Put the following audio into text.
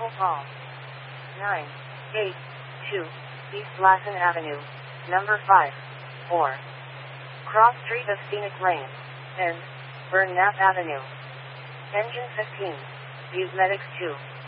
St. Paul. 982 East Lassen Avenue, number 5. 4. Cross Street of Scenic Lane. And Burnap Avenue. Engine 15. Views Medics 2.